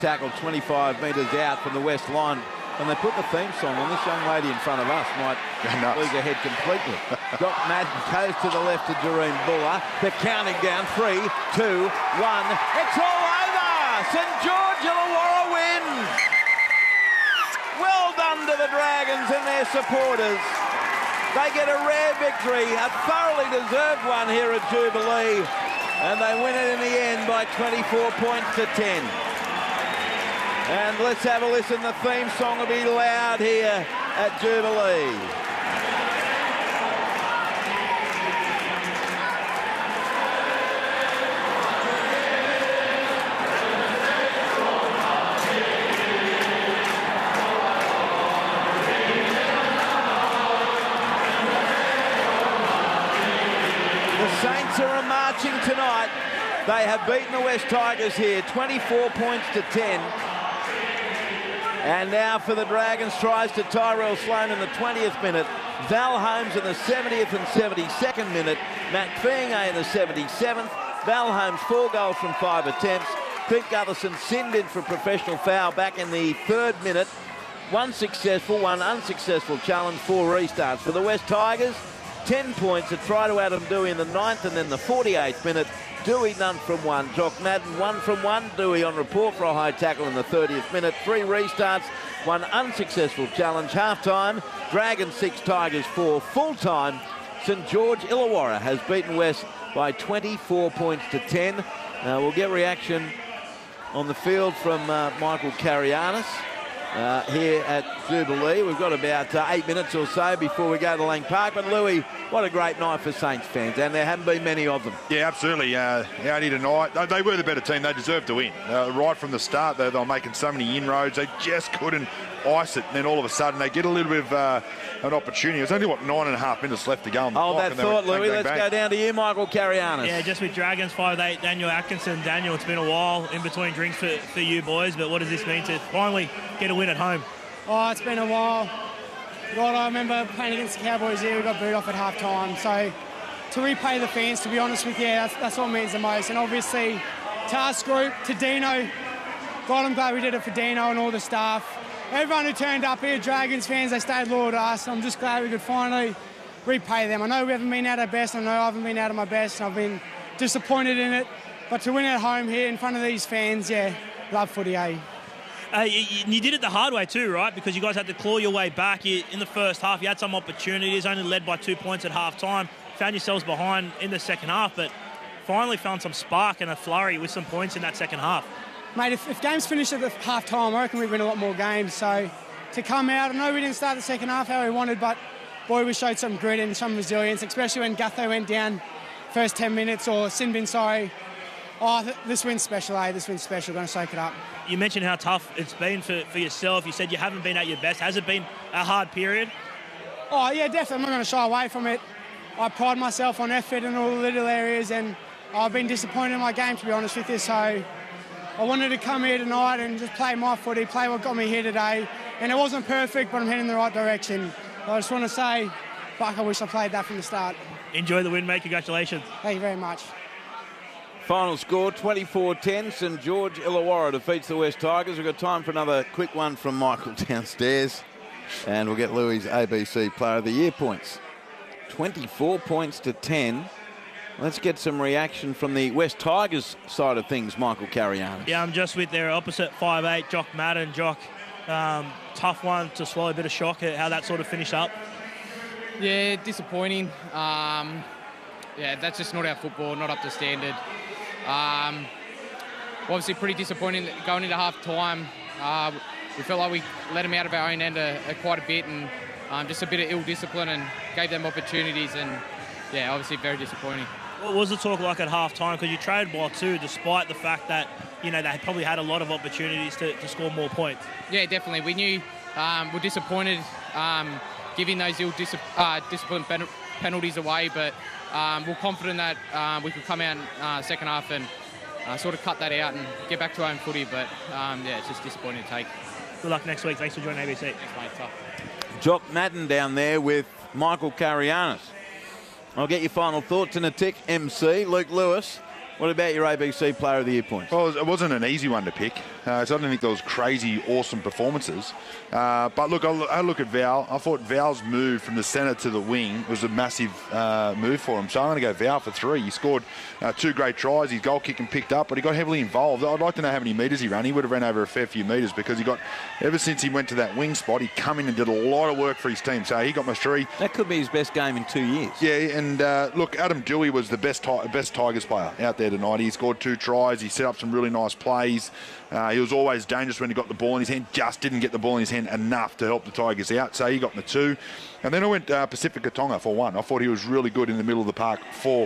Tackle 25 metres out from the west line. And they put the theme song on. This young lady in front of us might lose her head completely. Doc Madden goes to the left to Doreen Buller. They're counting down. 3, 2, 1. It's all over! St George Illawarra wins! Well done to the Dragons and their supporters. They get a rare victory, a thoroughly deserved one here at Jubilee. And they win it in the end by 24 points to 10. And let's have a listen. The theme song will be loud here at Jubilee. The Saints are marching tonight. They have beaten the West Tigers here, 24 points to 10. And now for the Dragons, tries to Tyrell Sloan in the 20th minute. Val Holmes in the 70th and 72nd minute. Matt Feingay in the 77th. Val Holmes 4 goals from 5 attempts. Clint Gutherson sinned in for a professional foul back in the 3rd minute. 1 successful, 1 unsuccessful challenge, 4 restarts. For the West Tigers, 10 points. A try to Adam Dewey in the 9th and then the 48th minute. Dewey none from 1. Jock Madden 1 from 1. Dewey on report for a high tackle in the 30th minute. 3 restarts, 1 unsuccessful challenge. Half-time, Dragons 6, Tigers 4. Full-time, St George Illawarra has beaten West by 24 points to 10. We'll get reaction on the field from Michael Carianis here at Jubilee. We've got about 8 minutes or so before we go to Lang Park. But Louis, what a great night for Saints fans, and there haven't been many of them. Yeah, absolutely. Out here tonight, they were the better team. They deserved to win. Right from the start, they were making so many inroads. They just couldn't ice it, and then all of a sudden they get a little bit of an opportunity. There's only, 9.5 minutes left to go on the clock. That thought, Louis. Let's go down to you, Michael Carianis. Yeah, just with Dragons 5'8", Daniel Atkinson. Daniel, it's been a while in between drinks for you boys, but what does this mean to finally get a win at home? Oh, it's been a while. God, I remember playing against the Cowboys here. We got booed off at half-time. So to repay the fans, to be honest with you, that's what means the most. And obviously, to us group, to Dino, God, I'm glad we did it for Dino and all the staff. Everyone who turned up here, Dragons fans, they stayed loyal to us. I'm just glad we could finally repay them. I know we haven't been at our best. I know I haven't been out of my best, and I've been disappointed in it. But to win at home here in front of these fans, yeah, love footy, eh? You did it the hard way too, right? Because you guys had to claw your way back. In the first half, you had some opportunities, only led by 2 points at half-time. Found yourselves behind in the second half, but finally found some spark and a flurry with some points in that second half. Mate, if games finished at the half-time, I reckon we'd win a lot more games. So to come out, I know we didn't start the second half how we wanted, but boy, we showed some grit and some resilience, especially when Gutho went down first 10 minutes, or Sinbin, sorry. Oh, this win's special, eh? This win's special. Going to soak it up. You mentioned how tough it's been for yourself. You said you haven't been at your best. Has it been a hard period? Oh, yeah, definitely. I'm not going to shy away from it. I pride myself on effort in all the little areas, and I've been disappointed in my game, to be honest with you. So I wanted to come here tonight and just play my footy, play what got me here today. And it wasn't perfect, but I'm heading in the right direction. I just want to say, fuck, I wish I played that from the start. Enjoy the win, mate. Congratulations. Thank you very much. Final score, 24-10. St George Illawarra defeats the West Tigers. We've got time for another quick one from Michael downstairs. And we'll get Louis' ABC Player of the Year points. 24 points to 10. Let's get some reaction from the West Tigers side of things, Michael Carianis. Yeah, I'm just with their opposite 5'8", Jock Madden. Jock, tough one to swallow, a bit of shock at how that sort of finished up. Yeah, disappointing. Yeah, that's just not our football, not up to standard. Obviously pretty disappointing going into half-time. We felt like we let them out of our own end quite a bit, and just a bit of ill discipline, and gave them opportunities, and yeah, obviously very disappointing. What was the talk like at half-time? Because you traded well too, despite the fact that, you know, they probably had a lot of opportunities to score more points. Yeah, definitely. We knew we're disappointed giving those ill discipline penalties away, but we're confident that we could come out in second half and sort of cut that out and get back to our own footy, but yeah, it's just disappointing to take. Good luck next week. Thanks for joining ABC. Thanks, mate. Tough. Jock Madden down there with Michael Carianis. I'll get your final thoughts in a tick, MC. Luke Lewis, What about your ABC Player of the Year points? Well, it wasn't an easy one to pick, so I don't think there was crazy, awesome performances. But look, I look at Val. I thought Val's move from the centre to the wing was a massive move for him. So I'm going to go Val for 3. He scored 2 great tries. His goal kicking picked up, but he got heavily involved. I'd like to know how many metres he ran. He would have ran over a fair few metres because ever since he went to that wing spot, he come in and did a lot of work for his team. So he got my 3. That could be his best game in 2 years. Yeah, and look, Adam Dewey was the best Tigers player out there tonight. He scored 2 tries. He set up some really nice plays. He was always dangerous when he got the ball in his hand. Just didn't get the ball in his hand enough to help the Tigers out. So he got the 2. And then I went Pacifica Tonga for 1. I thought he was really good in the middle of the park for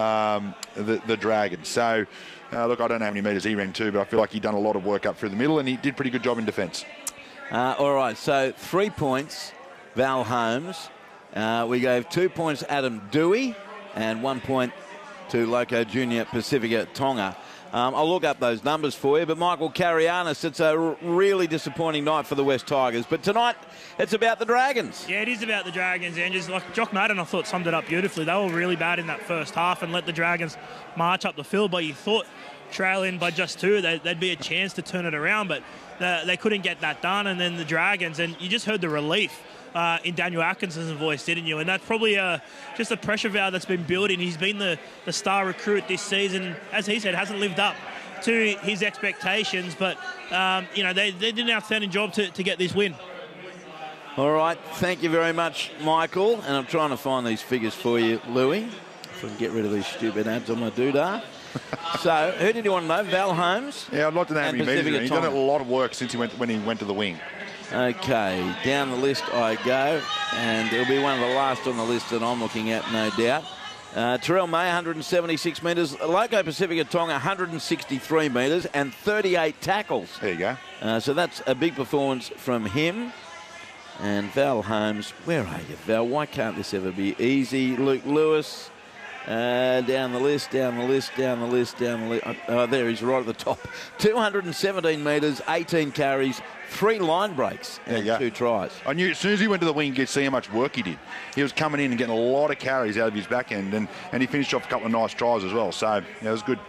the Dragons. So, look, I don't know how many metres he ran too, but I feel like he'd done a lot of work up through the middle and he did a pretty good job in defence. All right, so 3 points, Val Holmes. We gave 2 points Adam Dewey and 1 point to Loco Junior Pacifica Tonga. I'll look up those numbers for you, but Michael Carianis, it's a really disappointing night for the West Tigers. But tonight, it's about the Dragons. Yeah, it is about the Dragons, and just like Jock Madden, I thought summed it up beautifully. They were really bad in that first half and let the Dragons march up the field, but you thought trailing by just 2, there'd be a chance to turn it around, but they couldn't get that done. And then the Dragons, and you just heard the relief in Daniel Atkinson's voice, didn't you? And that's probably just a pressure valve that's been building. He's been the star recruit this season. As he said, hasn't lived up to his expectations, but they did an outstanding job to get this win. All right, thank you very much, Michael. And I'm trying to find these figures for you, Louis, if I can get rid of these stupid ads on my doodah. So, who did you want to know? Val Holmes? Yeah, I'd like to know how many metres. He's done a lot of work since when he went to the wing. Okay, down the list I go, and it'll be one of the last on the list that I'm looking at, no doubt. Terrell May, 176 metres. Loco Pacifica Tonga, 163 metres and 38 tackles. There you go. So that's a big performance from him. And Val Holmes, where are you, Val? Why can't this ever be easy? Luke Lewis, down the list. Oh, there he's right at the top. 217 metres, 18 carries, 3 line breaks and 2 tries. I knew as soon as he went to the wing, you could see how much work he did. He was coming in and getting a lot of carries out of his back end, and he finished off a couple of nice tries as well. So, yeah, it was good.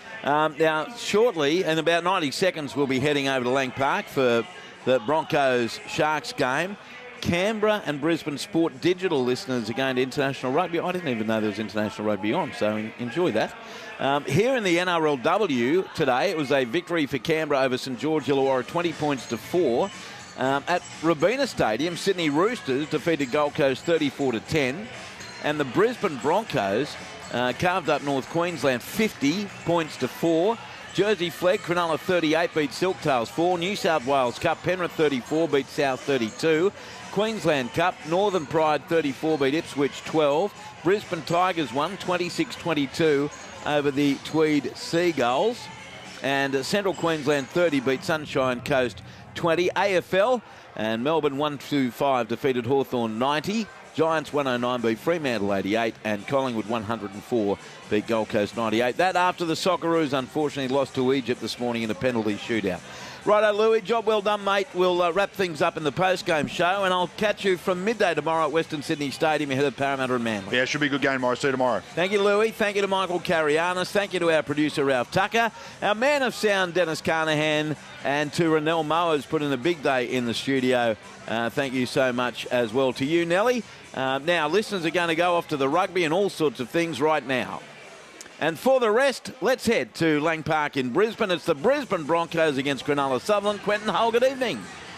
Now, shortly, in about 90 seconds, we'll be heading over to Lang Park for the Broncos-Sharks game. Canberra and Brisbane Sport Digital listeners are going to international rugby. I didn't even know there was international rugby on, so enjoy that. Here in the NRLW today, it was a victory for Canberra over St George Illawarra, 20 points to 4. At Robina Stadium, Sydney Roosters defeated Gold Coast 34-10. And the Brisbane Broncos carved up North Queensland 50 points to 4. Jersey Flegg, Cronulla 38 beat Silktails 4. New South Wales Cup, Penrith 34 beat South 32. Queensland Cup, Northern Pride 34 beat Ipswich 12. Brisbane Tigers won 26-22 over the Tweed Seagulls. And Central Queensland 30 beat Sunshine Coast 20. AFL and Melbourne 125 defeated Hawthorn 90. Giants 109 beat Fremantle 88 and Collingwood 104 beat Gold Coast 98. That after the Socceroos unfortunately lost to Egypt this morning in a penalty shootout. Righto, Louis, job well done, mate. We'll wrap things up in the post-game show, and I'll catch you from midday tomorrow at Western Sydney Stadium ahead of Parramatta and Manly. Yeah, it should be a good game tomorrow. See you tomorrow. Thank you, Louis. Thank you to Michael Carianis. Thank you to our producer, Ralph Tucker. Our man of sound, Dennis Carnahan, and to Renell Mowers, put in a big day in the studio. Thank you so much as well to you, Nelly. Now, listeners are going to go off to the rugby and all sorts of things right now. And for the rest, let's head to Lang Park in Brisbane. It's the Brisbane Broncos against Cronulla Sutherland. Quentin Hull, good evening.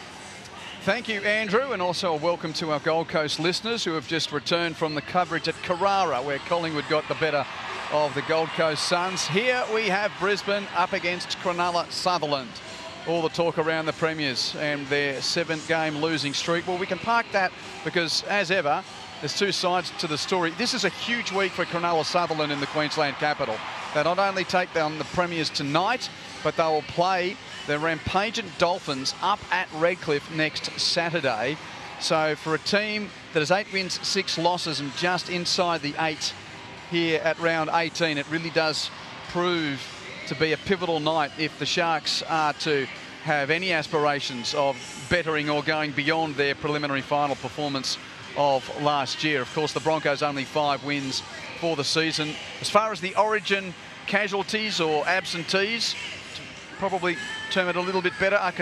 Thank you, Andrew, and also a welcome to our Gold Coast listeners who have just returned from the coverage at Carrara, where Collingwood got the better of the Gold Coast Suns. Here we have Brisbane up against Cronulla Sutherland. All the talk around the Premiers and their 7-game losing streak. Well, we can park that because, as ever, there's 2 sides to the story. This is a huge week for Cronulla Sutherland in the Queensland capital. They not only take down the Premiers tonight, but they will play the rampaging Dolphins up at Redcliffe next Saturday. So for a team that has 8 wins, 6 losses and just inside the 8 here at round 18, it really does prove to be a pivotal night if the Sharks are to have any aspirations of bettering or going beyond their preliminary final performance of last year. Of course, the Broncos only 5 wins for the season. As far as the Origin casualties or absentees, to probably term it a little bit better, are